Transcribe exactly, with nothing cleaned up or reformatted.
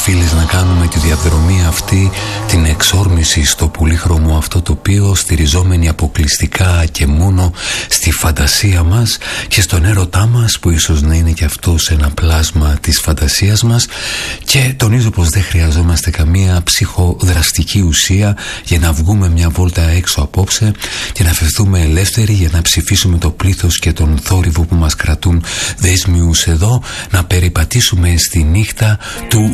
φίλες, να κάνουμε τη διαδρομή αυτή, την εξόρμηση στο πολύχρωμο αυτό τοπίο, στηριζόμενοι αποκλειστικά και μόνο στη φαντασία μας και στον έρωτά μας, που ίσως να είναι και αυτός ένα πλάσμα της φαντασίας μας. Και τονίζω πως δεν χρειαζόμαστε καμία ψυχοδραστική ουσία για να βγούμε μια βόλτα έξω απόψε και να φευθούμε ελεύθεροι για να ψηφίσουμε το πλήθος και τον θόρυβο που μας κρατούν δέσμιους εδώ, να περιπατήσουμε στη νύχτα του